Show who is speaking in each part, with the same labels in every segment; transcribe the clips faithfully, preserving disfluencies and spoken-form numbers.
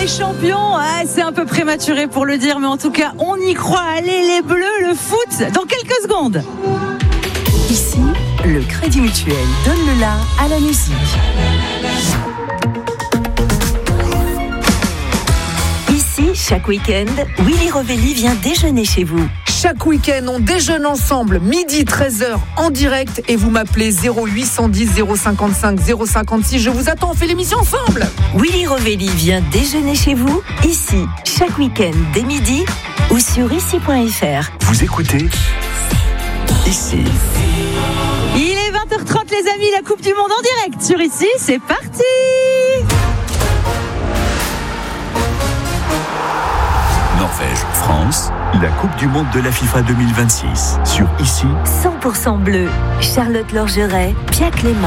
Speaker 1: des champions, ah, c'est un peu prématuré pour le dire, mais en tout cas, on y croit. Allez, les Bleus, le foot, dans quelques secondes.
Speaker 2: Ici, le Crédit Mutuel donne le la à la musique. Ici, chaque week-end, Willy Rovelli vient déjeuner chez vous.
Speaker 3: Chaque week-end, on déjeune ensemble, midi treize heures en direct, et vous m'appelez zéro huit cent dix zéro cinquante-cinq zéro cinquante-six. Je vous attends, on fait l'émission ensemble.
Speaker 2: Willy Rovelli vient déjeuner chez vous, ici, chaque week-end dès midi ou sur ici point f r.
Speaker 4: Vous écoutez Ici.
Speaker 1: Il est vingt heures trente, les amis, la Coupe du Monde en direct sur Ici, c'est parti.
Speaker 4: Norvège, France, la Coupe du Monde de la FIFA deux mille vingt-six. Sur Ici.
Speaker 2: cent pour cent bleu, Charlotte Lorgeret, Pia Clément.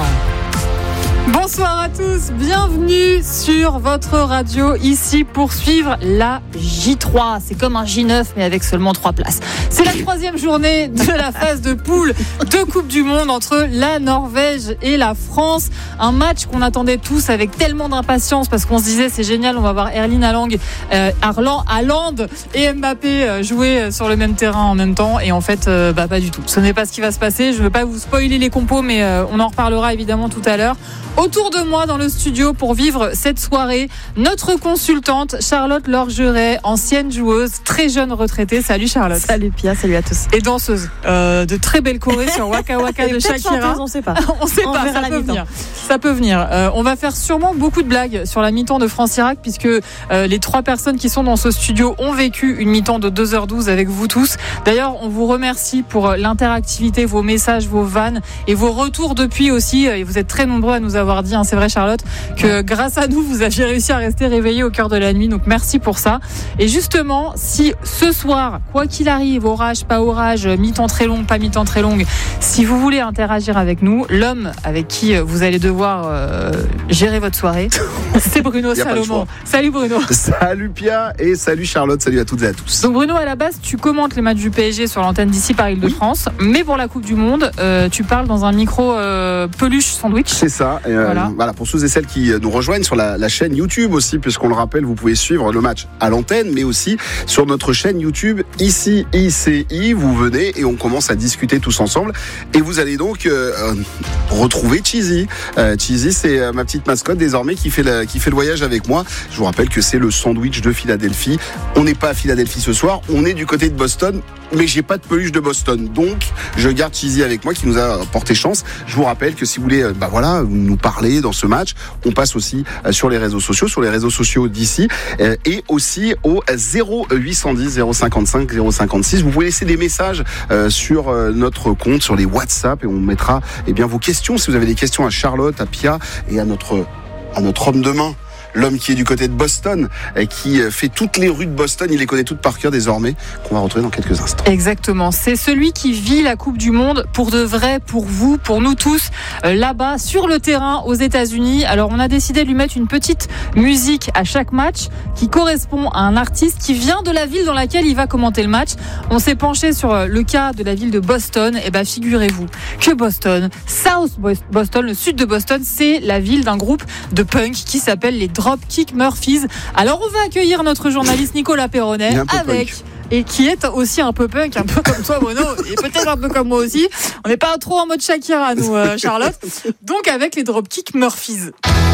Speaker 5: Bonsoir à tous, bienvenue sur votre radio ici pour suivre la J trois. C'est comme un J neuf mais avec seulement trois places. C'est la troisième journée de la phase de poule de Coupe du Monde entre la Norvège et la France. Un match qu'on attendait tous avec tellement d'impatience parce qu'on se disait c'est génial, on va voir Erling Haaland, euh, Haaland et Mbappé euh, jouer sur le même terrain en même temps. Et en fait, euh, bah, pas du tout. Ce n'est pas ce qui va se passer. Je ne veux pas vous spoiler les compos mais euh, on en reparlera évidemment tout à l'heure. Autour de moi dans le studio pour vivre cette soirée, notre consultante Charlotte Lorgeret, ancienne joueuse, très jeune retraitée. Salut Charlotte.
Speaker 6: Salut Pia, salut à tous.
Speaker 5: Et danseuse euh, de très belles chorés sur Waka Waka de Shakira.
Speaker 6: On sait pas.
Speaker 5: on sait
Speaker 6: on
Speaker 5: pas, ça peut, venir. ça peut venir. Euh, on va faire sûrement beaucoup de blagues sur la mi-temps de France-Irak puisque euh, les trois personnes qui sont dans ce studio ont vécu une mi-temps de deux heures douze avec vous tous. D'ailleurs, on vous remercie pour l'interactivité, vos messages, vos vannes et vos retours depuis aussi. Et vous êtes très nombreux à nous avoir avoir dit, hein, c'est vrai Charlotte, que grâce à nous vous aviez réussi à rester réveillés au cœur de la nuit, donc merci pour ça. Et justement, si ce soir, quoi qu'il arrive, orage, pas orage, mi-temps très longue, pas mi-temps très longue, si vous voulez interagir avec nous, l'homme avec qui vous allez devoir euh, gérer votre soirée, c'est Bruno Salomon. Salut Bruno.
Speaker 7: Salut Pia et salut Charlotte, salut à toutes et à tous.
Speaker 5: Donc Bruno, à la base tu commentes les matchs du P S G sur l'antenne d'ici par Île-de-France, oui. Mais pour la Coupe du Monde, euh, tu parles dans un micro euh, peluche sandwich.
Speaker 7: C'est ça. Et euh, voilà. voilà, pour ceux et celles qui nous rejoignent sur la, la chaîne YouTube aussi, puisqu'on le rappelle, vous pouvez suivre le match à l'antenne, mais aussi sur notre chaîne YouTube Ici I C I. Vous venez et on commence à discuter tous ensemble. Et vous allez donc euh, retrouver Cheesy. Euh, Cheesy, c'est euh, ma petite mascotte désormais qui fait, la, qui fait le voyage avec moi. Je vous rappelle que c'est le sandwich de Philadelphie. On n'est pas à Philadelphie ce soir, on est du côté de Boston, mais j'ai pas de peluche de Boston. Donc, je garde Cheesy avec moi qui nous a porté chance. Je vous rappelle que si vous voulez, bah voilà, nous parler dans ce match, on passe aussi sur les réseaux sociaux, sur les réseaux sociaux d'ici, euh, et aussi au zéro huit cent dix zéro cinquante-cinq zéro cinquante-six. Vous pouvez laisser des messages euh, sur euh, notre compte, sur les WhatsApp, et on mettra eh bien vos questions. Si vous avez des questions à Charlotte, à Pia et à notre à notre homme de main, l'homme qui est du côté de Boston, qui fait toutes les rues de Boston, il les connaît toutes par cœur désormais, qu'on va retrouver dans quelques instants.
Speaker 5: Exactement, c'est celui qui vit la Coupe du Monde pour de vrai, pour vous, pour nous tous, euh, là-bas, sur le terrain aux États-Unis. Alors on a décidé de lui mettre une petite musique à chaque match qui correspond à un artiste qui vient de la ville dans laquelle il va commenter le match. On s'est penché sur le cas de la ville de Boston. Et bien figurez-vous que Boston, South Boston, le sud de Boston, c'est la ville d'un groupe de punk qui s'appelle les Dropkick Murphys. Alors on va accueillir notre journaliste Nicolas Perronnet avec punk. Et qui est aussi un peu punk, un peu comme toi Bruno, et peut-être un peu comme moi aussi. On n'est pas trop en mode Shakira nous euh, Charlotte. Donc avec les Dropkick Murphys.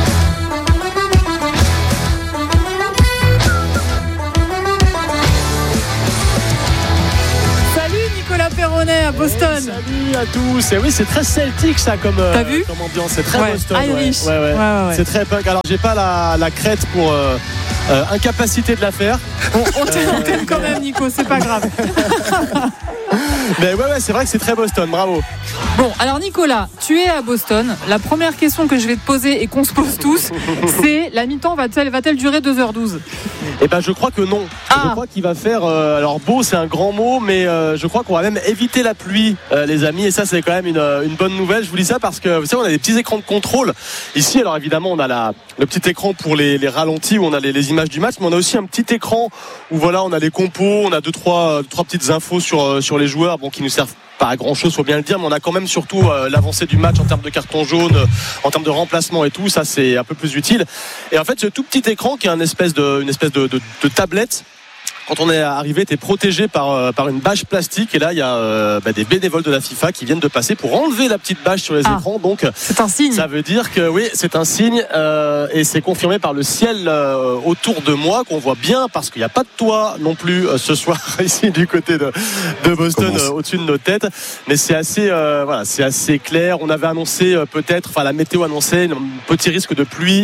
Speaker 5: Perronnet à Boston.
Speaker 8: Salut à tous. Et oui, c'est très celtique ça comme,
Speaker 5: T'as vu
Speaker 8: comme ambiance. C'est très
Speaker 5: ouais.
Speaker 8: Boston.
Speaker 5: Irish.
Speaker 8: Ouais. Ouais, ouais.
Speaker 5: Ouais, ouais.
Speaker 8: C'est très punk. Alors, j'ai pas la, la crête pour euh, euh, incapacité de la faire.
Speaker 5: On, on t'aime, on t'aime quand même, Nico. C'est pas grave.
Speaker 8: Mais ouais, ouais, c'est vrai que c'est très Boston. Bravo.
Speaker 5: Bon, alors Nicolas, tu es à Boston. La première question que je vais te poser et qu'on se pose tous, c'est la mi-temps va-t-elle, va-t-elle durer deux heures douze ?
Speaker 8: Eh ben, je crois que non.
Speaker 5: Ah.
Speaker 8: Je crois qu'il va faire. Euh, alors beau, c'est un grand mot, mais euh, je crois qu'on va même éviter la pluie, euh, les amis. Et ça, c'est quand même une, une bonne nouvelle. Je vous dis ça parce que vous savez, on a des petits écrans de contrôle ici. Alors évidemment, on a la, le petit écran pour les, les ralentis où on a les, les images du match, mais on a aussi un petit écran où voilà, on a les compos, on a deux trois, deux, trois petites infos sur sur les joueurs, bon, qui nous servent pas à grand chose, faut bien le dire, mais on a quand même surtout euh, l'avancée du match en termes de carton jaune, euh, en termes de remplacement et tout, ça c'est un peu plus utile. Et en fait, ce tout petit écran qui est une espèce de, une espèce de, de, de tablette. Quand on est arrivé, était protégé par, euh, par une bâche plastique, et là il y a euh, bah, des bénévoles de la FIFA qui viennent de passer pour enlever la petite bâche sur les
Speaker 5: ah,
Speaker 8: écrans. Donc
Speaker 5: c'est un signe.
Speaker 8: Ça veut dire que oui, c'est un signe, euh, et c'est confirmé par le ciel euh, autour de moi qu'on voit bien, parce qu'il n'y a pas de toit non plus euh, ce soir ici du côté de, de Boston, euh, au-dessus de nos têtes. Mais c'est assez, euh, voilà, c'est assez clair. On avait annoncé euh, peut-être, enfin la météo annonçait un petit risque de pluie.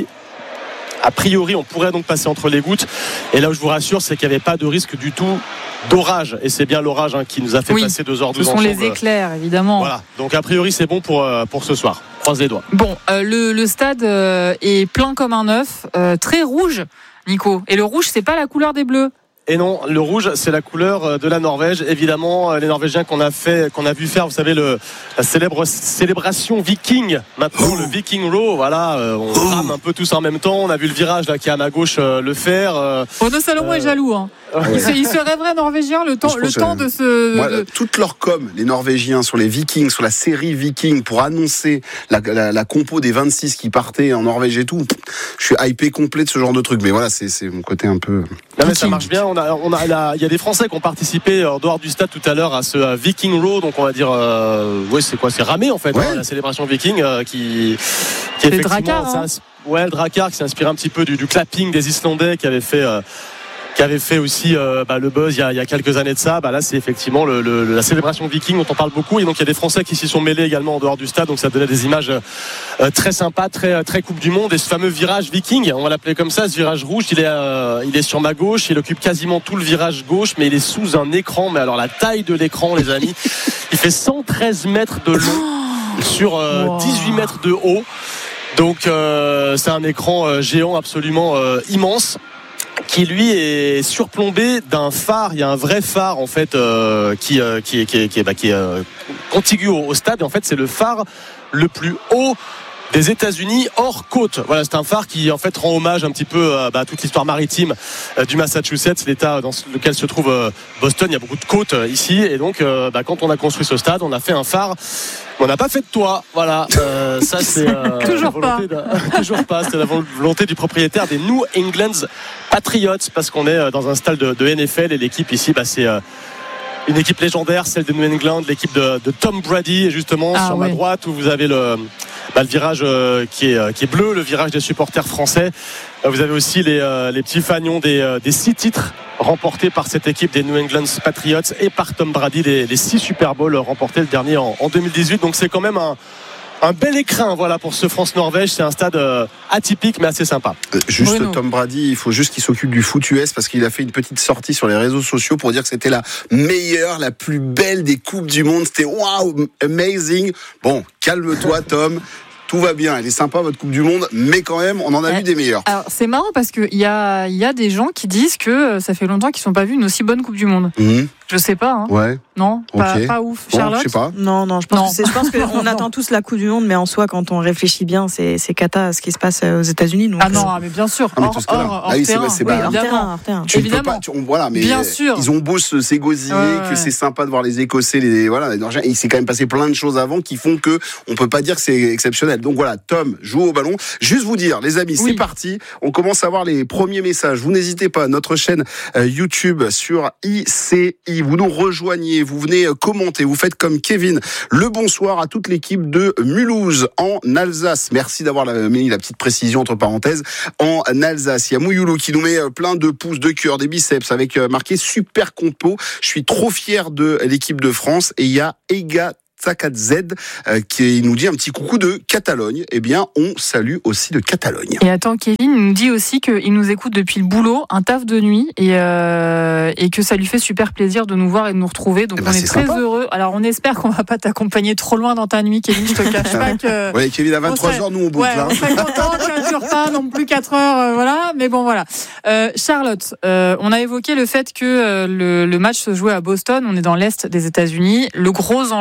Speaker 8: A priori, on pourrait donc passer entre les gouttes. Et là où je vous rassure, c'est qu'il n'y avait pas de risque du tout d'orage. Et c'est bien l'orage hein, qui nous a fait
Speaker 5: oui,
Speaker 8: passer deux heures
Speaker 5: ce
Speaker 8: de
Speaker 5: sont
Speaker 8: ensemble.
Speaker 5: les éclairs, évidemment.
Speaker 8: Voilà. Donc a priori, c'est bon pour, pour ce soir. Croise les doigts.
Speaker 5: Bon, euh, le, le stade euh, est plein comme un œuf, euh, très rouge, Nico. Et le rouge, c'est pas la couleur des Bleus.
Speaker 8: Et non, le rouge, c'est la couleur de la Norvège. Évidemment, les Norvégiens qu'on a fait, qu'on a vu faire, vous savez, le, la célèbre célébration viking. Maintenant, oh. le Viking Row, voilà, euh, on oh. rame un peu tous en même temps. On a vu le virage là qui est à ma gauche euh, le faire. Euh,
Speaker 5: Renaud Salomon euh, est jaloux. Hein. Ouais. Il, se, il se rêverait norvégien le temps, le temps de se.
Speaker 7: Moi,
Speaker 5: de...
Speaker 7: Toute leur com, les Norvégiens, sur les Vikings, sur la série Viking, pour annoncer la, la, la compo des vingt-six qui partaient en Norvège et tout. Je suis hypé complet de ce genre de truc. Mais voilà, c'est, c'est mon côté un peu.
Speaker 8: Non, mais ça marche bien. On a, on a la, il y a des Français qui ont participé en dehors du stade tout à l'heure à ce uh, Viking Row, donc on va dire, euh, ouais, c'est quoi, c'est ramé en fait, ouais. hein, la célébration Viking euh, qui, qui
Speaker 5: est effectivement, Drakkar, hein.
Speaker 8: ouais, le Drakkar qui s'inspire un petit peu du, du clapping des Islandais qui avait fait. Euh, qui avait fait aussi euh, bah, le buzz il y, a, il y a quelques années de ça. Bah, là c'est effectivement le, le, la célébration Viking dont on parle beaucoup, et donc il y a des Français qui s'y sont mêlés également en dehors du stade, donc ça donnait des images euh, très sympas, très, très Coupe du Monde. Et ce fameux virage Viking, on va l'appeler comme ça, ce virage rouge, il est, euh, il est sur ma gauche, il occupe quasiment tout le virage gauche, mais il est sous un écran, mais alors la taille de l'écran les amis, il fait cent treize mètres de long sur euh, wow. dix-huit mètres de haut, donc euh, c'est un écran euh, géant absolument euh, immense, qui lui est surplombé d'un phare. Il y a un vrai phare en fait euh, qui, euh, qui, qui, qui, bah, qui est euh, contigu au, au stade, et en fait c'est le phare le plus haut des États-Unis hors côte. Voilà, c'est un phare qui en fait rend hommage un petit peu à bah, toute l'histoire maritime euh, du Massachusetts, l'État dans lequel se trouve euh, Boston. Il y a beaucoup de côtes euh, ici, et donc euh, bah, quand on a construit ce stade, on a fait un phare. On n'a pas fait de toit, voilà. Euh, ça c'est euh,
Speaker 5: toujours pas.
Speaker 8: De, toujours pas. C'est la volonté du propriétaire des New England Patriots, parce qu'on est dans un stade de, de N F L, et l'équipe ici, bah, c'est euh, une équipe légendaire, celle de New England, l'équipe de, de Tom Brady. Et justement ah, sur ouais. ma droite où vous avez le, bah, le virage euh, qui est qui est bleu, le virage des supporters français. Vous avez aussi les, euh, les petits fanions des, euh, des six titres remportés par cette équipe des New England Patriots, et par Tom Brady, les, les six Super Bowls remportés, le dernier en, en deux mille dix-huit. Donc c'est quand même un, un bel écrin, voilà, pour ce France-Norvège. C'est un stade euh, atypique mais assez sympa.
Speaker 7: Euh, juste
Speaker 5: Bruno.
Speaker 7: Tom Brady, il faut juste qu'il s'occupe du foot U S, parce qu'il a fait une petite sortie sur les réseaux sociaux pour dire que c'était la meilleure, la plus belle des Coupes du Monde. C'était waouh, amazing. Bon, calme-toi Tom. Tout va bien, elle est sympa votre Coupe du Monde, mais quand même, on en a ouais. vu des meilleurs.
Speaker 5: Alors c'est marrant parce qu'il y a, y a des gens qui disent que ça fait longtemps qu'ils n'ont pas vu une aussi bonne Coupe du Monde. Mmh. Je sais pas. Hein.
Speaker 7: Ouais.
Speaker 5: Non, pas,
Speaker 7: okay.
Speaker 5: pas ouf.
Speaker 7: Bon,
Speaker 5: Charlotte,
Speaker 7: je sais pas.
Speaker 6: Non, non, je pense
Speaker 5: non.
Speaker 6: que c'est, je pense qu'on attend tous la Coupe du Monde, mais en soi, quand on réfléchit bien, c'est, c'est cata ce qui se passe aux États-Unis. Donc
Speaker 5: ah non, mais bien sûr.
Speaker 7: Ah, mais
Speaker 5: hors, hors, hors,
Speaker 7: ah oui,
Speaker 5: terrain.
Speaker 7: C'est, c'est
Speaker 5: oui,
Speaker 7: pas,
Speaker 5: hors terrain, hors terrain.
Speaker 7: Tu évidemment. Peux pas, tu, on, voilà, mais
Speaker 5: bien sûr.
Speaker 7: Ils ont beau se s'égosiller, ouais, que ouais. c'est sympa de voir les Écossais, les voilà, il s'est quand même passé plein de choses avant qui font que on peut pas dire que c'est exceptionnel. Donc voilà, Tom joue au ballon. Juste vous dire, les amis, oui. c'est parti. On commence à voir les premiers messages. Vous n'hésitez pas, notre chaîne euh, YouTube sur I C I. Vous nous rejoignez, vous venez commenter, vous faites comme Kevin. Le bonsoir à toute l'équipe de Mulhouse en Alsace. Merci d'avoir la, mis la petite précision entre parenthèses en Alsace. Il y a Mouyoulou qui nous met plein de pouces, de cœur, des biceps avec marqué super compo. Je suis trop fier de l'équipe de France. Et il y a Ega Tsakadze euh, qui nous dit un petit coucou de Catalogne. Eh bien, on salue aussi de Catalogne.
Speaker 5: Et attends, Kevin nous dit aussi qu'il nous écoute depuis le boulot, un taf de nuit, et, euh, et que ça lui fait super plaisir de nous voir et de nous retrouver. Donc eh ben, on est, est très sympa. Heureux. Alors on espère qu'on va pas t'accompagner trop loin dans ta nuit, Kevin. Je te cache pas que.
Speaker 7: Oui, Kevin, à vingt-trois heures, nous on boucle.
Speaker 5: Ouais,
Speaker 7: là.
Speaker 5: On serait content que ça ne dure pas non plus quatre heures, euh, voilà. Mais bon, voilà. Euh, Charlotte, euh, on a évoqué le fait que euh, le, le match se jouait à Boston. On est dans l'est des États-Unis. Le gros enjeu du match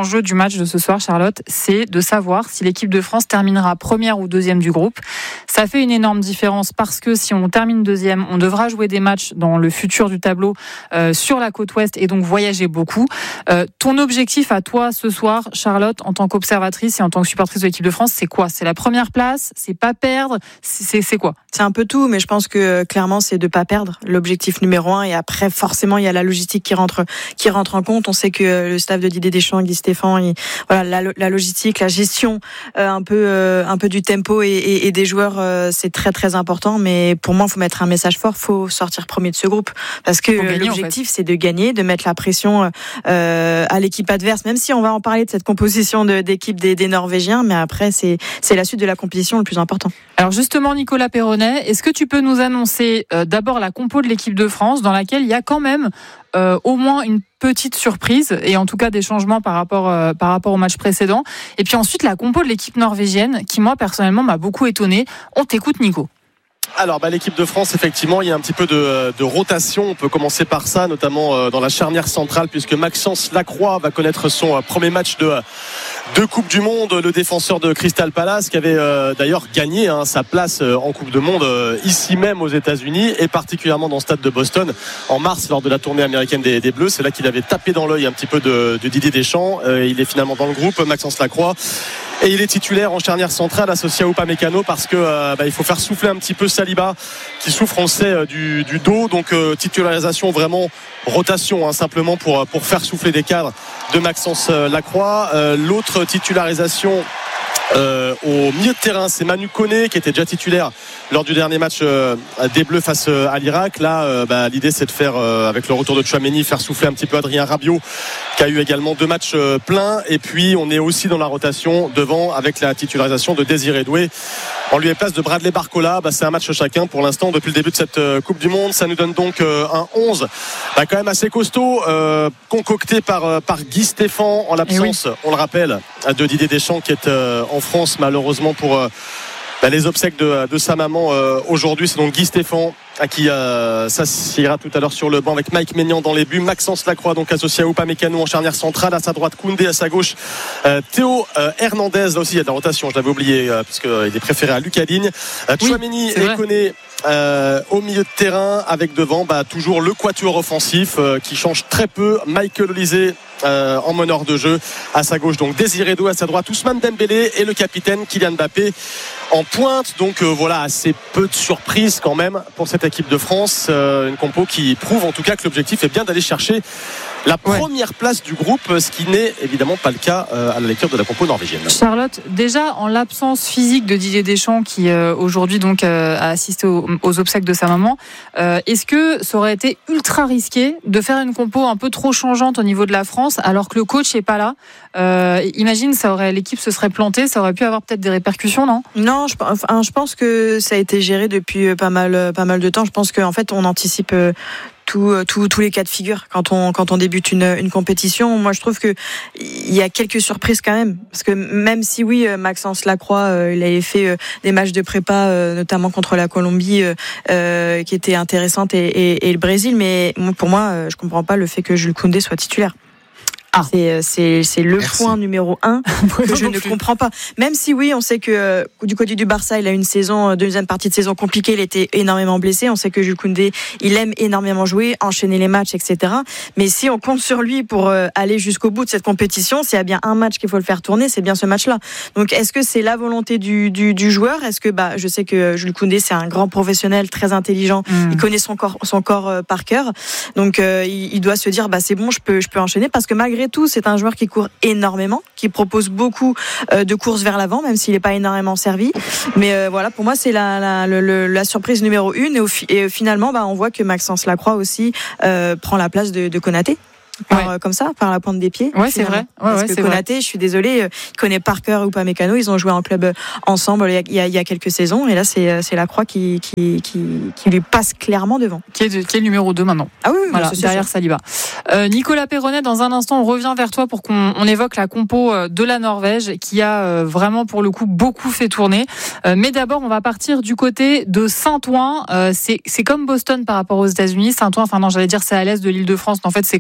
Speaker 5: match de ce soir, Charlotte, c'est de savoir si l'équipe de France terminera première ou deuxième du groupe. Ça fait une énorme différence parce que si on termine deuxième, on devra jouer des matchs dans le futur du tableau euh, sur la côte ouest et donc voyager beaucoup. Euh, ton objectif à toi ce soir, Charlotte, en tant qu'observatrice et en tant que supportrice de l'équipe de France, c'est quoi ? C'est la première place ? C'est pas perdre ? C'est, c'est quoi ?
Speaker 6: C'est un peu tout, mais je pense que clairement c'est de pas perdre, l'objectif numéro un. Et après forcément il y a la logistique qui rentre qui rentre en compte. On sait que le staff de Didier Deschamps, Guy Stéphane, il, voilà la, la logistique, la gestion euh, un peu euh, un peu du tempo et, et, et des joueurs, euh, c'est très très important. Mais pour moi, il faut mettre un message fort, faut sortir premier de ce groupe parce que gagner, l'objectif en fait. C'est de gagner, de mettre la pression euh, à l'équipe adverse. Même si on va en parler de cette composition de, d'équipe des, des Norvégiens, mais après c'est c'est la suite de la compétition le plus important.
Speaker 5: Alors justement, Nicolas Perronnet, est-ce que tu peux nous annoncer euh, d'abord la compo de l'équipe de France dans laquelle il y a quand même euh, au moins une petite surprise et en tout cas des changements par rapport, euh, par rapport au match précédent, et puis ensuite la compo de l'équipe norvégienne qui moi personnellement m'a beaucoup étonné. On t'écoute, Nico.
Speaker 8: Alors bah, l'équipe de France, effectivement, il y a un petit peu de, de rotation. On peut commencer par ça, notamment dans la charnière centrale, puisque Maxence Lacroix va connaître son premier match de, de Coupe du Monde. Le défenseur de Crystal Palace, qui avait euh, d'ailleurs gagné hein, sa place en Coupe du Monde euh, ici même aux États-Unis, et particulièrement dans le stade de Boston en mars lors de la tournée américaine des, des Bleus. C'est là qu'il avait tapé dans l'œil un petit peu de, de Didier Deschamps. Euh, il est finalement dans le groupe, Maxence Lacroix. Et il est titulaire en charnière centrale associé à Upamecano parce que euh, bah, il faut faire souffler un petit peu Saliba qui souffre, on le sait, du, du dos. Donc euh, titularisation, vraiment rotation hein, simplement pour, pour faire souffler des cadres de Maxence Lacroix. Euh, l'autre titularisation Euh, au milieu de terrain, c'est Manu Koné qui était déjà titulaire lors du dernier match euh, des Bleus face euh, à l'Irak. Là, euh, bah, l'idée c'est de faire, euh, avec le retour de Tchouaméni, faire souffler un petit peu Adrien Rabiot qui a eu également deux matchs euh, pleins. Et puis on est aussi dans la rotation devant avec la titularisation de Désiré Doué en lieu et place de Bradley Barcola. Bah, c'est un match chacun pour l'instant depuis le début de cette euh, Coupe du Monde. Ça nous donne donc euh, un onze bah, quand même assez costaud, euh, concocté par, euh, par Guy Stéphane en l'absence, oui. on le rappelle, de Didier Deschamps qui est euh, en France malheureusement pour euh, bah, les obsèques de, de sa maman euh, aujourd'hui. C'est donc Guy Stéphane à qui euh, s'assiera tout à l'heure sur le banc avec Mike Maignan dans les buts. Maxence Lacroix donc associé à Upamecano en charnière centrale, à sa droite Koundé, à sa gauche euh, Théo euh, Hernandez. Là aussi il y a de la rotation, je l'avais oublié euh, puisqu'il euh, est préféré à Lucas Digne. euh, Tchouaméni oui, et Koné euh, au milieu de terrain avec devant bah, toujours le quatuor offensif euh, qui change très peu. Michael Olise Euh, en meneur de jeu, à sa gauche donc Désiré Doué, à sa droite Ousmane Dembélé et le capitaine Kylian Mbappé en pointe. Donc euh, voilà, assez peu de surprises quand même pour cette équipe de France, euh, une compo qui prouve en tout cas que l'objectif est bien d'aller chercher la première ouais. place du groupe, ce qui n'est évidemment pas le cas euh, à la lecture de la compo norvégienne.
Speaker 5: Charlotte, déjà en l'absence physique de Didier Deschamps qui euh, aujourd'hui donc euh, a assisté aux, aux obsèques de sa maman, euh, est-ce que ça aurait été ultra risqué de faire une compo un peu trop changeante au niveau de la France alors que le coach n'est pas là? euh, Imagine, ça aurait, l'équipe se serait plantée, ça aurait pu avoir peut-être des répercussions, non?
Speaker 6: Non, je, enfin, je pense que ça a été géré depuis pas mal, pas mal de temps. Je pense qu'en fait, on anticipe euh, Tous, tous, tous les cas de figure quand on, quand on débute une, une compétition. Moi, je trouve que il y a quelques surprises quand même. Parce que même si, oui, Maxence Lacroix, euh, il avait fait euh, des matchs de prépa, euh, notamment contre la Colombie, euh, qui étaient intéressantes, et, et, et le Brésil. Mais pour moi, euh, je comprends pas le fait que Jules Koundé soit titulaire. Ah. C'est, c'est, c'est le Merci. point numéro un que je ne comprends pas. Même si oui, on sait que euh, du côté du Barça, il a une saison, deuxième partie de saison compliquée, il était énormément blessé. On sait que Jules Koundé, il aime énormément jouer, enchaîner les matchs, et cetera. Mais si on compte sur lui pour euh, aller jusqu'au bout de cette compétition, s'il y a bien un match qu'il faut le faire tourner, c'est bien ce match-là. Donc, est-ce que c'est la volonté du, du, du joueur? Est-ce que, bah, je sais que Jules Koundé, c'est un grand professionnel, très intelligent. Mmh. Il connaît son corps, son corps euh, par cœur. Donc, euh, il, il doit se dire, bah, c'est bon, je peux, je peux enchaîner, parce que malgré tout, c'est un joueur qui court énormément, qui propose beaucoup euh, de courses vers l'avant, même s'il n'est pas énormément servi. Mais euh, voilà, pour moi, c'est la, la, la, la surprise numéro une. Et, au, et finalement, bah, on voit que Maxence Lacroix aussi euh, prend la place de, de Konaté. Par, ouais. Comme ça, par la pointe des pieds.
Speaker 5: Ouais, c'est vrai. Ouais,
Speaker 6: Parce
Speaker 5: ouais,
Speaker 6: que
Speaker 5: c'est
Speaker 6: Konaté,
Speaker 5: vrai.
Speaker 6: je suis désolée, il connaît par cœur Upamecano. Ils ont joué en club ensemble il y a, il y a, il y a quelques saisons. Et là, c'est, c'est Lacroix qui, qui, qui, qui lui passe clairement devant.
Speaker 5: Qui est, de, qui est le numéro deux maintenant.
Speaker 6: Ah oui,
Speaker 5: voilà, derrière sûr. Saliba. Euh, Nicolas Perronnet, dans un instant, on revient vers toi pour qu'on on évoque la compo de la Norvège qui a euh, vraiment, pour le coup, beaucoup fait tourner. Euh, mais d'abord, on va partir du côté de Saint-Ouen. Euh, c'est, c'est comme Boston par rapport aux États-Unis. Saint-Ouen, enfin non, j'allais dire c'est à l'est de l'Île-de-France. Mais en fait, c'est complètement au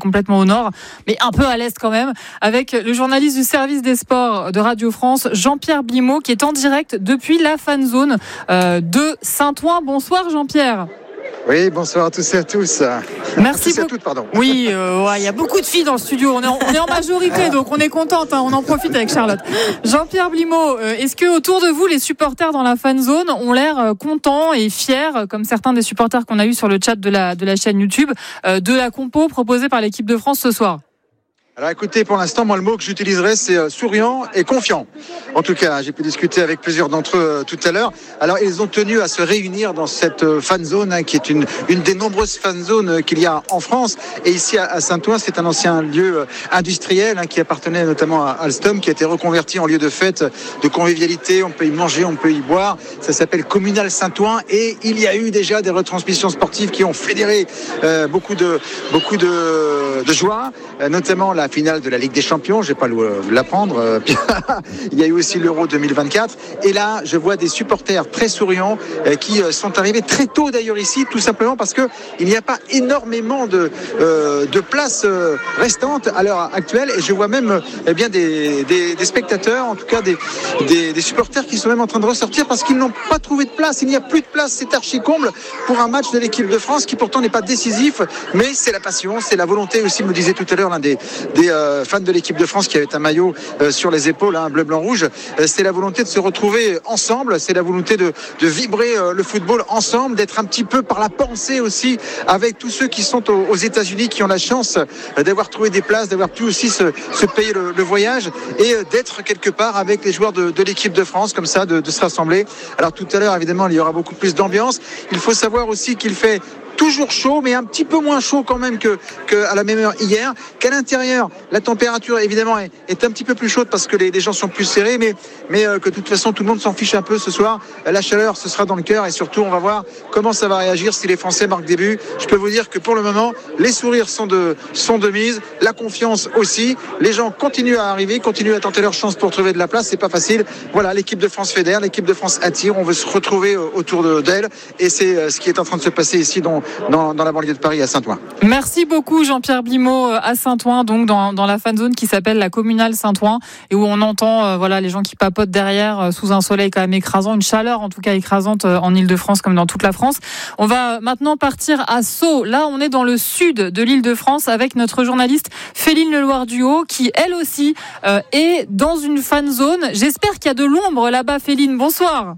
Speaker 5: nord, mais un peu à l'est quand même, avec le journaliste du service des sports de Radio France, Jean-Pierre Blimaud, qui est en direct depuis la fan zone euh, de Saint-Ouen. Bonsoir Jean-Pierre.
Speaker 9: Oui, bonsoir à tous et à tous.
Speaker 5: Merci
Speaker 9: beaucoup. À
Speaker 5: toutes,
Speaker 9: pardon.
Speaker 5: Oui, il euh, ouais, y a beaucoup de filles dans le studio. On est en, on est en majorité, donc on est contente. Hein, on en profite avec Charlotte. Jean-Pierre Blimaud, euh, est-ce que autour de vous, les supporters dans la fan zone ont l'air euh, contents et fiers, comme certains des supporters qu'on a eu sur le chat de la de la chaîne YouTube, euh, de la compo proposée par l'équipe de France ce soir?
Speaker 9: Alors écoutez, pour l'instant, moi le mot que j'utiliserais c'est euh, souriant et confiant. En tout cas, j'ai pu discuter avec plusieurs d'entre eux euh, tout à l'heure. Alors ils ont tenu à se réunir dans cette euh, fan zone hein, qui est une une des nombreuses fan zones euh, qu'il y a en France. Et ici à, à Saint-Ouen, c'est un ancien lieu euh, industriel hein, qui appartenait notamment à Alstom, qui a été reconverti en lieu de fête, de convivialité. On peut y manger, on peut y boire. Ça s'appelle Communal Saint-Ouen et il y a eu déjà des retransmissions sportives qui ont fédéré euh, beaucoup de beaucoup de, de joie, euh, notamment la finale de la Ligue des Champions, je vais pas vous l'apprendre. Il y a eu aussi l'Euro deux mille vingt-quatre. Et là, je vois des supporters très souriants qui sont arrivés très tôt d'ailleurs ici, tout simplement parce que il n'y a pas énormément de euh, de places restantes à l'heure actuelle. Et je vois même eh bien des, des des spectateurs, en tout cas des, des des supporters qui sont même en train de ressortir parce qu'ils n'ont pas trouvé de place. Il n'y a plus de place. C'est archi comble pour un match de l'équipe de France qui pourtant n'est pas décisif, mais c'est la passion, c'est la volonté aussi. Me disait tout à l'heure l'un des des euh, fans de l'équipe de France qui avait un maillot euh, sur les épaules, hein, bleu, blanc, rouge. Euh, c'est la volonté de se retrouver ensemble, c'est la volonté de, de vibrer euh, le football ensemble, d'être un petit peu par la pensée aussi avec tous ceux qui sont aux, aux États-Unis, qui ont la chance euh, d'avoir trouvé des places, d'avoir pu aussi se, se payer le, le voyage et euh, d'être quelque part avec les joueurs de, de l'équipe de France, comme ça, de, de se rassembler. Alors tout à l'heure, évidemment, il y aura beaucoup plus d'ambiance. Il faut savoir aussi qu'il fait toujours chaud, mais un petit peu moins chaud quand même que, que à la même heure hier. Qu'à l'intérieur, la température évidemment est, est un petit peu plus chaude parce que les, les gens sont plus serrés, mais, mais euh, que de toute façon tout le monde s'en fiche un peu ce soir. La chaleur, ce sera dans le cœur et surtout on va voir comment ça va réagir si les Français marquent des buts. Je peux vous dire que pour le moment, les sourires sont de, sont de mise, la confiance aussi. Les gens continuent à arriver, continuent à tenter leur chance pour trouver de la place. C'est pas facile. Voilà, l'équipe de France fédère, l'équipe de France attire. On veut se retrouver autour de, d'elle et c'est ce qui est en train de se passer ici dans Dans, dans la banlieue de Paris à Saint-Ouen.
Speaker 5: Merci beaucoup Jean-Pierre Blimaud à Saint-Ouen, donc dans, dans la fan zone qui s'appelle la Communale Saint-Ouen et où on entend euh, voilà les gens qui papotent derrière euh, sous un soleil quand même écrasant, une chaleur en tout cas écrasante euh, en Île-de-France comme dans toute la France. On va maintenant partir à Sceaux. Là, on est dans le sud de l'Île-de-France avec notre journaliste Féline Leloir-Duhaut qui elle aussi euh, est dans une fan zone. J'espère qu'il y a de l'ombre là-bas. Féline, bonsoir.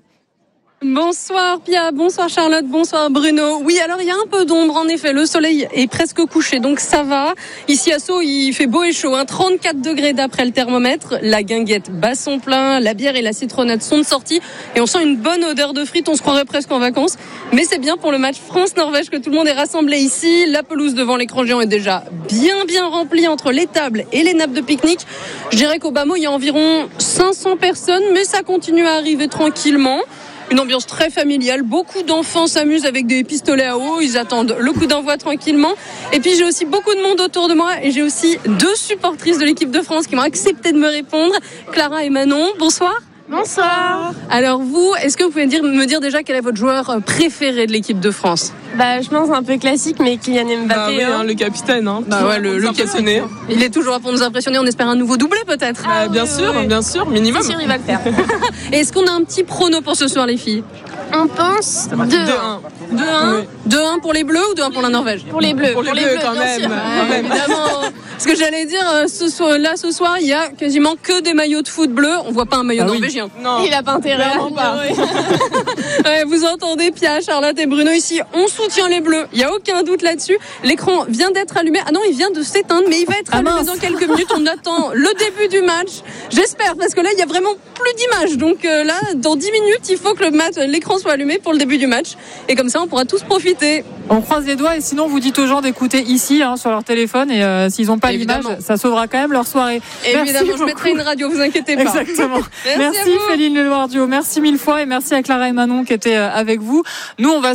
Speaker 10: Bonsoir Pia, bonsoir Charlotte, bonsoir Bruno. Oui, alors il y a un peu d'ombre en effet, le soleil est presque couché donc ça va. Ici à Sceaux, il fait beau et chaud, hein. trente-quatre degrés d'après le thermomètre, la guinguette bat son plein, la bière et la citronnade sont de sortie et on sent une bonne odeur de frites, on se croirait presque en vacances. Mais c'est bien pour le match France-Norvège que tout le monde est rassemblé ici. La pelouse devant l'écran géant est déjà bien bien remplie entre les tables et les nappes de pique-nique. Je dirais qu'au bas mot, il y a environ cinq cents personnes, mais ça continue à arriver tranquillement. Une ambiance très familiale, beaucoup d'enfants s'amusent avec des pistolets à eau, ils attendent le coup d'envoi tranquillement. Et puis j'ai aussi beaucoup de monde autour de moi et j'ai aussi deux supportrices de l'équipe de France qui m'ont accepté de me répondre, Clara et Manon. Bonsoir.
Speaker 11: Bonsoir.
Speaker 10: Alors vous, est-ce que vous pouvez dire, me dire déjà quel est votre joueur préféré de l'équipe de France ?
Speaker 11: Bah, je pense un peu classique, mais Kylian Mbappé.
Speaker 12: Bah oui, hein, le capitaine, hein.
Speaker 10: Bah ouais, le, le cassonné. Il est toujours là pour nous impressionner. On espère un nouveau doublé peut-être.
Speaker 12: Ah, euh, bien oui, sûr, oui. bien sûr, minimum.
Speaker 11: C'est sûr, il va le faire.
Speaker 10: Et est-ce qu'on a un petit prono pour ce soir, les filles ?
Speaker 11: On pense deux un.
Speaker 10: deux un. deux un pour les Bleus ou deux un pour la Norvège ?
Speaker 11: Pour les Bleus.
Speaker 12: Pour les, pour les Bleus, Bleus, quand même. Sûr.
Speaker 10: Ouais, même. Évidemment. Ce que j'allais dire, ce soir, là ce soir, il y a quasiment que des maillots de foot bleus. On voit pas un maillot ah, norvégien.
Speaker 11: Oui. Non. Il a pas intérêt.
Speaker 10: Vraiment pas. Ouais, vous entendez Pia, Charlotte et Bruno ici. On soutient les Bleus. Il y a aucun doute là-dessus. L'écran vient d'être allumé. Ah non, il vient de s'éteindre, mais il va être ah, allumé mince. Dans quelques minutes. On attend le début du match. J'espère, parce que là, il y a vraiment plus d'images. Donc euh, là, dans dix minutes, il faut que le match, l'écran soit allumé pour le début du match. Et comme ça, on pourra tous profiter.
Speaker 5: On croise les doigts et sinon, vous dites aux gens d'écouter ici hein, sur leur téléphone et euh, s'ils n'ont pas l'image, ça sauvera quand même leur soirée.
Speaker 10: Évidemment, merci je mettrai une radio, vous inquiétez pas.
Speaker 5: Exactement. Merci, merci Féline Leloir-Duhaut. Merci mille fois et merci à Clara et Manon qui étaient avec vous. Nous, on va